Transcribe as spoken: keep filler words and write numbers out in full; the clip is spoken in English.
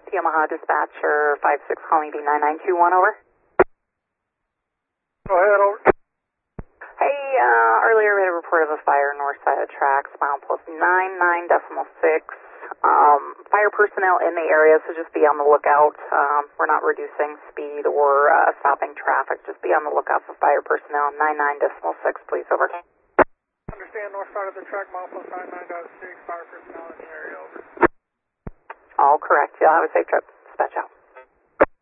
Yamaha dispatcher five six calling B nine nine two one, over. Go ahead, over. Hey, uh, earlier we had a report of a fire north side of the tracks, mile plus nine nine decimal six. Um, fire personnel in the area, so just be on the lookout. Um, we're not reducing speed or uh, stopping traffic. Just be on the lookout for fire personnel. nine nine decimal six, please, over. Understand, north side of the track, mile plus nine nine dot six, fire personnel in the area, over. All correct. You'll have a safe trip. Dispatch out.